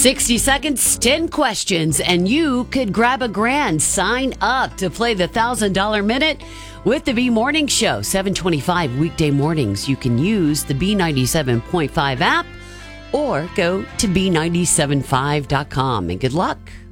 60 seconds, 10 questions, and you could grab a grand. Sign up to play the $1,000 minute with the B Morning Show. 7:25 weekday mornings. You can use the B97.5 app or go to B975.com. And good luck.